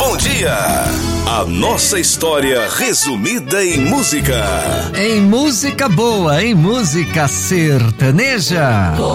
bom dia. A nossa história resumida em música. Em música boa, em música sertaneja.